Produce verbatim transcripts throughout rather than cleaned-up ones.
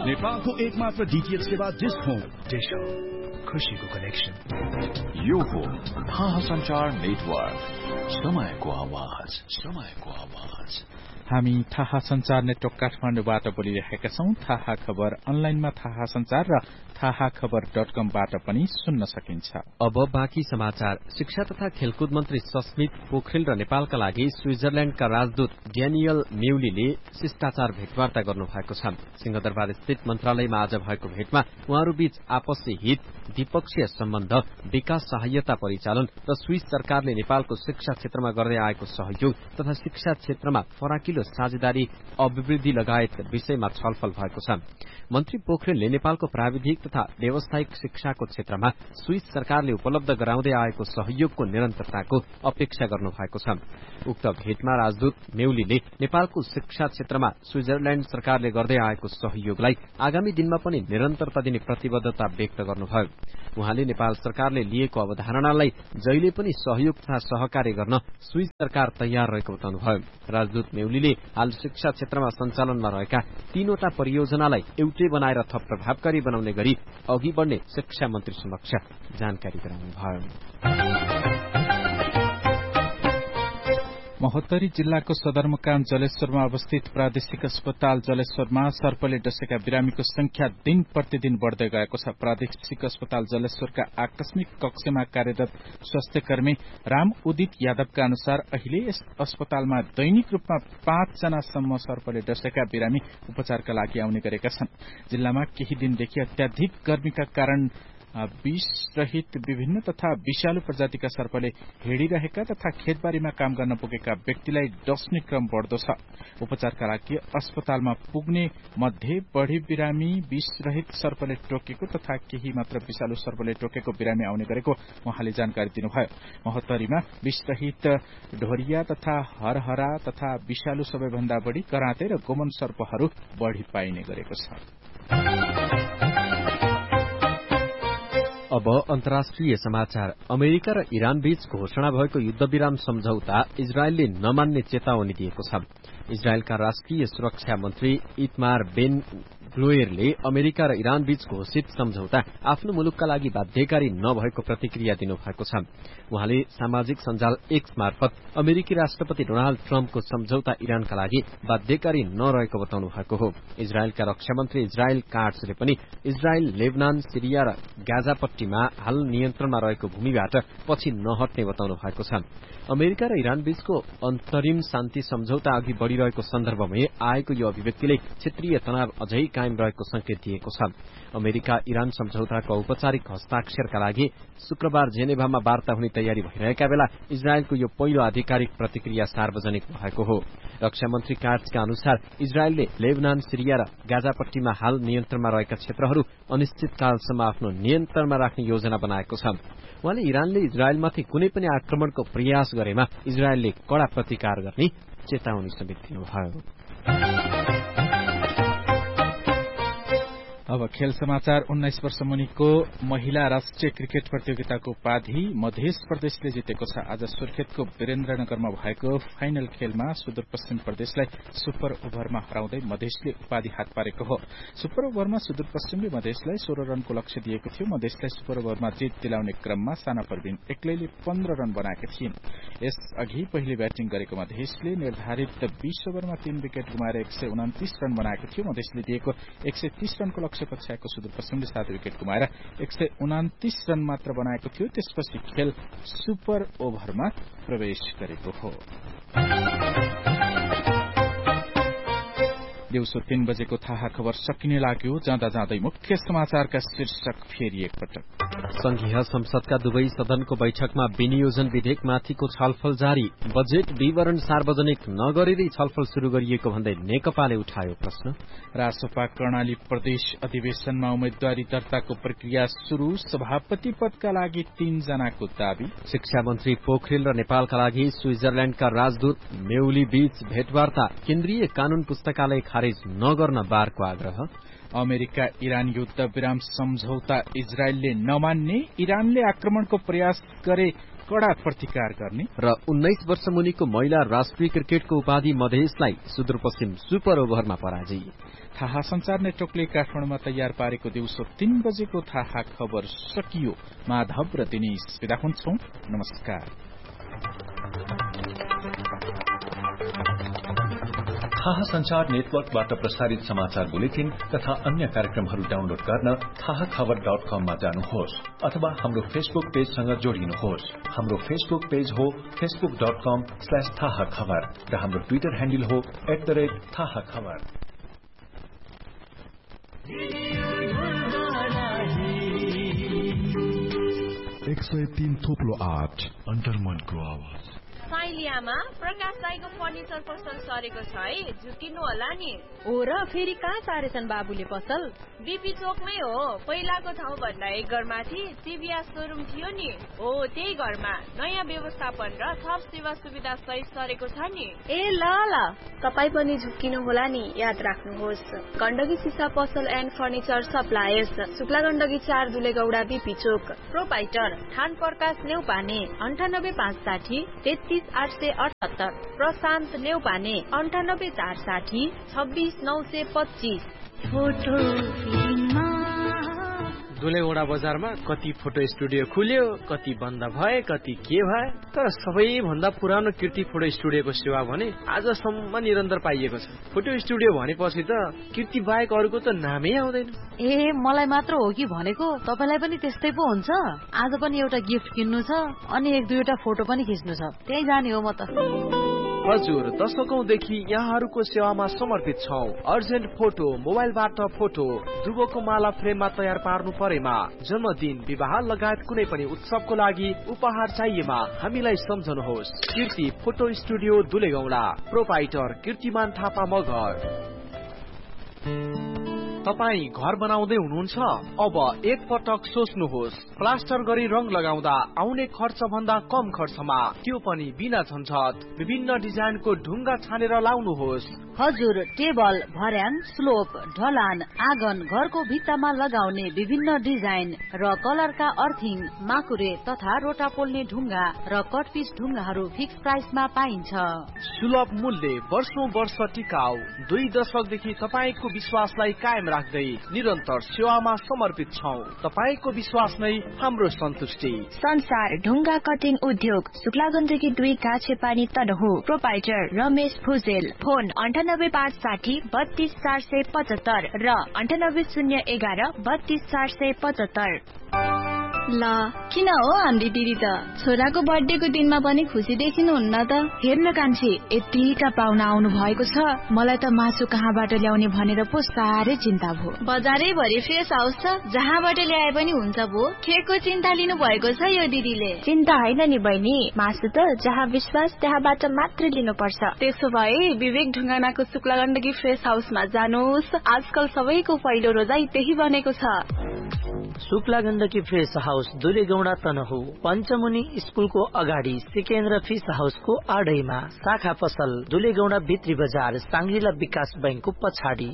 नेपालको एकमात्र डीटीएच सेवा डिश होम। डिश होम, खुशीको कनेक्सन। यो हो थाहा सञ्चार नेटवर्क, समयको आवाज, समयको आवाज। हामी थाहा सञ्चार नेटवर्क काठमाडौँबाट बोलिरहेका छौं। थाहा खबर अनलाइनमा थाहा सञ्चार र थाहा खबर डट कमबाट पनि सुन्न सकिन्छ। अब बाँकी समाचार। शिक्षा तथा खेलकुद मन्त्री सस्मित पोखरेल र नेपालका लागि स्विजरल्याण्डका राजदूत ड्यानियल मेउलीले शिष्टाचार भेटवार्ता गर्नुभएको छ। सिंहदरबार स्थित मन्त्रालयमा आज भएको भेटमा उहाँहरूबीच आपसी हित, द्विपक्षीय सम्बन्ध, विकास सहायता परिचालन र स्विस सरकारले नेपालको शिक्षा क्षेत्रमा गर्दै आएको सहयोग तथा शिक्षा क्षेत्रमा फराकिलो साझेदारी अभिवृद्धि लगायत विषयमा छलफल भएको छ। मन्त्री पोखरेलले नेपालको प्राविधिक तथा व्यावसायिक शिक्षाको क्षेत्रमा स्विस सरकारले उपलब्ध गराउँदै आएको सहयोगको निरन्तरताको अपेक्षा गर्नु भएको छ। उक्त भेटमा राजदूत मेउलीले नेपालको शिक्षा क्षेत्रमा स्विजरल्याण्ड सरकारले गर्दै आएको सहयोगलाई आगामी दिनमा पनि निरन्तरता दिने प्रतिबद्धता व्यक्त गर्नुभयो। उहाँले नेपाल सरकारले लिएको अवधारणालाई जहिले पनि सहयोग तथा सहकार्य गर्न स्विस सरकार तयार रहेको बताउनुभयो। राजदूत मेउलीले हाल शिक्षा क्षेत्रमा सञ्चालनमा रहेका तीनवटा परियोजनालाई एउटै बनाएर थप प्रभावकारी बनाउने गरी अघि बढ्ने शिक्षा मन्त्री समक्ष जानकारी गराउनुभयो। महोत्तरी जिल्लाको सदरमुकाम जलेश्वरमा अवस्थित प्रादेशिक अस्पताल जलेश्वरमा सर्पले डसेका बिरामीको संख्या दिन प्रतिदिन बढ़दै गएको छ। प्रादेशिक अस्पताल जलेश्वरका आकस्मिक कक्षमा कार्यरत स्वास्थ्यकर्मी राम उदित यादवका अनुसार अहिले यस अस्पतालमा दैनिक रूपमा पाँचजनासम्म सर्पले डसेका बिरामी उपचारका लागि आउने गरेका छन्। जिल्लामा केही दिनदेखि अत्याधिक गर्मीका कारण विष रहित विभिन्न तथा विषालु प्रजातिका सर्पले हिँडिरहेका तथा खेतबारीमा काम गर्न पुगेका व्यक्तिलाई डस्ने क्रम बढ़दो छ। उपचारका लागि अस्पतालमा पुग्ने मध्ये बढ़ी बिरामी विष रहित सर्पले टोकेको तथा केही मात्र विषालु सर्पले टोकेको बिरामी आउने गरेको उहाँले जानकारी दिनुभयो। महोत्तरीमा विष रहित ढोरिया तथा हरहरा तथा विषालु सबैभन्दा बढ़ी कराते र गोमन सर्पहरू बढ़ी पाइने गरेको छ। अब अन्तर्राष्ट्रिय समाचार। अमेरिका र इरान बीच घोषणा भएको युद्धविराम सम्झौता इजरायलले नमान्ने चेतावनी दिएको छ। इजरायलका राष्ट्रिय सुरक्षा मन्त्री इतमार बेन ग्लोयरले अमेरिका र इरान बीच घोषित सम्झौता आफ्नो मुलुकका लागि बाध्यकारी नभएको प्रतिक्रिया दिनुभएको छ। उहाँले सामाजिक सञ्जाल एक्स मार्फत अमेरिकी राष्ट्रपति डोनाल्ड ट्रम्पको सम्झौता इरानका लागि बाध्यकारी नरहेको बताउनु भएको हो। इजरायलका रक्षा मन्त्री इजरायल काट्सले पनि इजरायल, लेबनान, सिरिया र गाजापट्टीमा हाल नियन्त्रणमा रहेको भूमिबाट पछि नहट्ने बताउनु भएको छ। अमेरिका र इरान बीचको अन्तरिम शान्ति सम्झौता अघि बढ़िरहेको सन्दर्भमै आएको यो अभिव्यक्तिले क्षेत्रीय तनाव अझै कायम रहेको संकेत दिएको छ। अमेरिका इरान सम्झौताको औपचारिक हस्ताक्षरका लागि शुक्रबार जेनेभामा वार्ता हुने तयारी भइरहेका बेला इजरायलको यो पहिलो आधिकारिक प्रतिक्रिया सार्वजनिक भएको हो। रक्षा मन्त्री काट्सका अनुसार इजरायलले लेबनान, सिरिया र गाजापट्टीमा हाल नियन्त्रणमा रहेका क्षेत्रहरू अनिश्चितकालसम्म आफ्नो नियन्त्रणमा राख्ने योजना बनाएको छ। उहाँले इरानले इजरायलमाथि कुनै पनि आक्रमणको प्रयास गरेमा इजरायलले कड़ा प्रतिकार गर्ने चेतावनी समेत दिनुभयो। अब खेल समाचार। उन्नाइस वर्ष मुनिको महिला राष्ट्रिय क्रिकेट प्रतियोगिताको उपाधि मध्य प्रदेशले जितेको छ। आज सुर्खेतको वीरेन्द्रनगरमा भएको फाइनल खेलमा सुदूरपश्चिम प्रदेशलाई सुपर ओभरमा हराउँदै मधेसले उपाधि हात पारेको हो। सुपर ओभरमा सुदूरपश्चिमले मधेसलाई सोह्र रनको लक्ष्य दिएको थियो। मधेसलाई सुपर ओभरमा जित दिलाउने क्रममा साना परवीन एक्लैले पन्ध्र रन बनाएका थिए। यसअघि पहिले ब्याटिङ गरेको मधेसले निर्धारित बीस ओभरमा तीन विकेट गुमाएर एक सय उन्तिस रन बनाएको थियो। मधेसले दिएको एक सय तीस रनको लक्ष्य पछ्याएको सुदूरपश्चिमले सात विकेट गुमाएर एक सय उन्तिस रन मात्र बनाएको थियो। त्यसपछि खेल सुपर ओभरमा प्रवेश गरेको हो। दिउँसो तीन बजेको थाहा खबर सकिने लाग्यो। जाँदा जाँदै मुख्य समाचारका शीर्षक फेरि एकपटक। संघीय संसदका दुवै सदनको बैठकमा विनियोजन विधेयकमाथिको छलफल जारी। बजेट विवरण सार्वजनिक नगरेरै छलफल शुरू गरिएको भन्दै नेकपाले उठायो प्रश्न। रासपा कर्णाली प्रदेश अधिवेशनमा उम्मेद्वारी दर्ताको प्रक्रिया शुरू। सभापति पदका लागि तीनजनाको दावी। शिक्षा मन्त्री पोखरेल र नेपालका लागि स्विजरल्याण्डका राजदूत मेउली बीच भेटवार्ता। केन्द्रीय कानून पुस्तकालय खारेज नगर्न बारको आग्रह। अमेरिका इरान युद्ध विराम सम्झौता इजरायलले नमान्ने। इरानले आक्रमणको प्रयास गरे कड़ा प्रतिकार गर्ने र उन्नाइस वर्ष मुनिको महिला राष्ट्रिय क्रिकेटको उपाधि मधेसलाई सुदूरपश्चिम सुपर ओभरमा पराजित। थाहा संचार नेटवर्कले काठमाडौँमा तयार पारेको दिउँसो तीन बजेको थाहा खबर सकियो। माधव र दिनेश बिदा हुन्छौं। नमस्कार। थाहा संचार नेटवर्कबाट प्रसारित समाचार बुलेटिन तथा अन्य कार्यक्रमहरू डाउनलोड गर्न थाहा खबर डट कममा जानुहोस् अथवा हाम्रो फेसबुक पेजसँग जोडिनुहोस्। हाम्रो फेसबुक पेज हो फेसबुक डट कम स्ल्याश थाहा खबर र हाम्रो ट्विटर ह्यान्डल हो एट द रेट थाहा खबर। एक सय तीन थोप्लो आठ अन्तर्मनको आवाज। साइलियामा प्रकाश दाइको फर्निचर पसल सरेको छ है, झुकिनु होला नि। हो र फेरि कहाँ सारेछन् बाबुले पसल? बीपी चोकमै हो। पहिलाको ठाउँ भन्दा एक घर माथि टिभीएस सोरुम थियो नि, हो त्यही घरमा नयाँ व्यवस्थापन र थप सेवा सुविधा सहित सरेको छ नि। ए ल ल, तपाई पनि झुकिनु होला नि, याद राख्नुहोस्। गण्डकी सिसा पसल and furniture suppliers, Shukla Gandaki चार दुलेगौडा बीपी चोक। प्रोपाइटर थान प्रकाश नेउपाने अन्ठानब्बे पाँच साठी तेत्तीस आठ सय अठहत्तर। प्रशान्त नेउपाने अन्ठानब्बे चार साठी छब्बीस नौ सय पच्चीस। फोटो दुलेगौडा बजारमा कति फोटो स्टुडियो खुल्यो, कति बन्द भए, कति के भए, तर सबैभन्दा पुरानो कीर्ति फोटो स्टुडियोको सेवा भने आजसम्म निरन्तर पाइएको छ। फोटो स्टुडियो भनेपछि त कीर्ति बाहेक अरूको त नामै आउँदैन। ए मलाई मात्र हो कि भनेको? तपाईलाई पनि त्यस्तै पो हुन्छ? आज पनि एउटा गिफ्ट किन्नु छ अनि एक दुईवटा फोटो पनि खिच्नु छ, त्यही जाने हो म त। हजुर, दशकौंदेखि यहाँहरूको सेवामा समर्पित छौं। अर्जेन्ट फोटो, मोबाइलबाट फोटो, दुबोको माला फ्रेममा तयार पार्नु परेमा, जन्मदिन, विवाह लगायत कुनै पनि उत्सवको लागि उपहार चाहिएमा हामीलाई सम्झनुहोस्। कीर्ति फोटो स्टुडियो दुलेगौडा, प्रोपाइटर कीर्तिमान थापा मगर। तपाई घर बनाउँदै हुनुहुन्छ? अब एक पटक सोच्नुहोस्। प्लास्टर गरी रङ लगाउँदा आउने खर्च भन्दा कम खर्चमा, त्यो पनि बिना झन्झट, विभिन्न डिजाइनको ढुङ्गा छानेर लाउनुहोस्। हजुर, टेबल, भर्याङ, स्लोप, ढलान, आँगन, घरको भित्तामा लगाउने विभिन्न डिजाइन र कलरका अर्थिङ, माकुरे तथा रोटा पोल्ने ढुङ्गा र कटपिस ढुङ्गाहरू फिक्स प्राइसमा पाइन्छ। सुलभ मूल्य, वर्षौं वर्ष टिकाउ, दुई दशकदेखि तपाईको विश्वासलाई कायम राख्दै निरन्तर सेवामा समर्पित छौं। तपाईको विश्वास नै हाम्रो सन्तुष्टि। संसार ढुङ्गा कटिङ उद्योग, शुक्ला गण्डकी दुई काछे पानी तनहु। प्रोपाइटर रमेश भुजेल। फोन अन्ठानब्बे पाँच साठी बत्तीस चार सय पचहत्तर र अन्ठानब्बे शून्य एघार बत्तीस चार सय पचहत्तर। ल किन हो हाम्री दिदी त छोराको बर्थडेको दिनमा पनि खुसी देखिनुहुन्न त? हेर्न कान्छी, यतिका पाहुना आउनु भएको छ, मलाई त मासु कहाँबाट ल्याउने भनेर पो साह्रै चिन्ता भयो। बजारै भरि फ्रेस हाउस छ, जहाँबाट ल्याए पनि हुन्छ भो। केको चिन्ता लिनु भएको छ यो दिदीले? चिन्ता होइन नि बहिनी, मासु त जहाँ विश्वास त्यहाँबाट मात्र लिनुपर्छ। त्यसो भए विवेक ढुङ्गानाको शुक्ला गण्डकी फ्रेस हाउसमा जानुहोस्। आजकल सबैको पहिलो रोजाइ त्यही बनेको छ। शुक्ला गण्डकी फ्रेस हाउस दुलेगौडा तनहु, पञ्चमुनि स्कुलको अगाडि सिकेन्द्र फिस हाउसको आडैमा, शाखा पसल दुलेगौडा भित्री बजार साङ्ग्रिला विकास बैंकको पछाडि।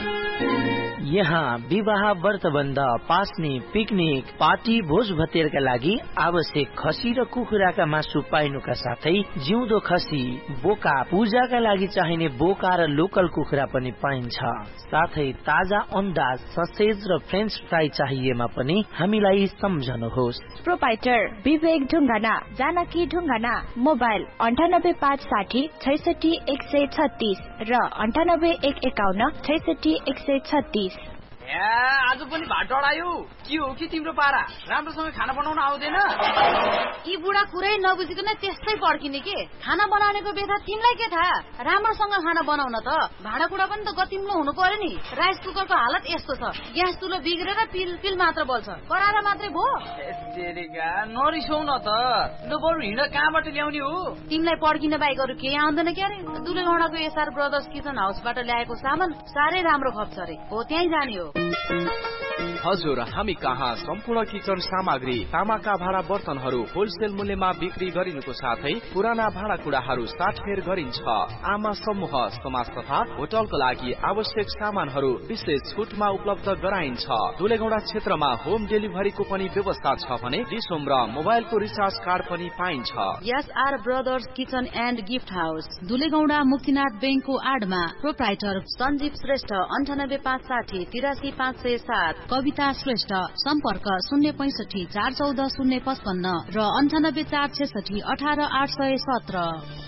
यहाँ विवाह, व्रतबन्ध, पास्ने, पिकनिक, पार्टी, भोज भतेरका लागि आवश्यक खसी र कुखुराका मासु पाइनुका साथै जिउँदो खसी, बोका, पूजाका लागि चाहिने बोका र लोकल कुखुरा पनि पाइन्छ। साथै ताजा अन्डा, ससेज र फ्रेन्च फ्राई चाहिएमा पनि हामीलाई सम्झनुहोस्। प्रोपाइटर विवेक ढुङ्गाना, जानकी ढुङ्गाना। मोबाइल अन्ठानब्बे पाँच साठी छैसठी एक सय छत्तीस र अन्ठानब्बे एक एकाउन्न छैसठी एक सय छत्तीस। आज पनि भात डढायो के हो कि तिम्रो पारा? राम्रोसँग खाना बनाउन आउँदैन? यी बुढा कुरै नबुझिकन त्यस्तै पड्किने के? खाना बनाउनेको बेथा तिमीलाई के थाहा? राम्रोसँग खाना बनाउन त भाँडाकुँडा पनि त गतिम्लो हुनु पर्यो नि। राइस कुकरको हालत यस्तो छ, ग्यास चुलो बिग्रेर पिल पिल मात्र बल्छ, करारा मात्रै भो। नरिसौ न त, ल बरु हिँड कहाँबाट ल्याउने हो? तिमीलाई पड्किन बाहेक अरू केही आउँदैन क्यारे? दुलेगौडाको एसआर ब्रदर्स किचन हाउसबाट ल्याएको सामान साह्रै राम्रो खप्छ रे, हो त्यहीँ जाने हो। हजुर, हामी कहाँ सम्पूर्ण किचन सामग्री, तामाका भाँडा बर्तनहरू होलसेल मूल्यमा बिक्री गरिनुको साथै पुराना भाँडाकुँडाहरू साटफेर गरिन्छ। आमा समूह, समाज तथा होटलको लागि आवश्यक सामानहरू विशेष छुटमा उपलब्ध गराइन्छ। दुलेगौडा क्षेत्रमा होम डेलिभरीको पनि व्यवस्था छ भने डिसोम र मोबाइलको रिचार्ज कार्ड पनि पाइन्छ। SR brothers kitchen and gift house, दुलेगौडा Muktinath बैंकको आडमा। प्रोप्राइटर सञ्जीव श्रेष्ठ, अन्ठानब्बे पाँच साठी तिरासी पाँच सय सात। कविता श्रेष्ठ, सम्पर्क शून्य पैंसठी चार चौध शून्य पचपन्न र अन्ठानब्बे चार छेसठी अठार आठ सय सत्र।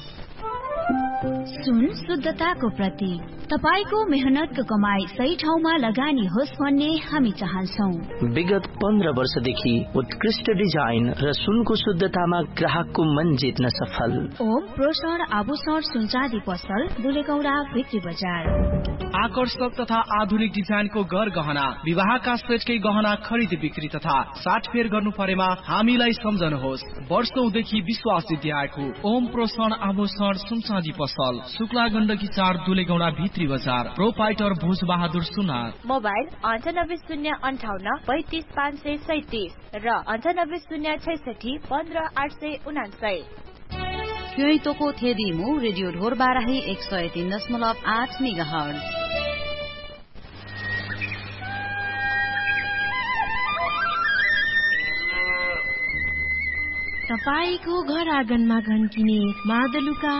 सुन शुद्धताको प्रतीक, तपाईको मेहनतको कमाई सही ठाउँमा लगानी होस् भन्ने हामी चाहन्छौं। विगत पन्ध्र वर्षदेखि उत्कृष्ट डिजाइन र सुनको शुद्धतामा ग्राहकको मन जित्न सफल ओम प्रोसर आभूषण सुनचाँदी पसल, दुलेगौडा बिक्री बजार। आकर्षक तथा आधुनिक डिजाइनको गर गहना, विवाहका सेटकै गहना खरिद बिक्री तथा साटफेर गर्नु परेमा हामीलाई सम्झनुहोस्। वर्षौंदेखि विश्वास जित्दै आएको ओम प्रोसन आभूषण सुनचाँदी पसल, शुक्ला गण्डकी चार, दुलेगौडा भित्री बजार। प्रोपाइटर भोज बहादुर सुनार। मोबाइल अन्ठानब्बे शून्य अन्ठाउन्न पैंतिस पाँच सय सैतिस र अन्ठानब्बे शून्य छैसठी पन्ध्र आठ सय उनासय। खेतोको थेदिमु रेडियो ढोर बाराही एक सय तीन दशमलव आठ मेगाहर्ज। तपाईको घर आँगनमा घन्किने मादलुका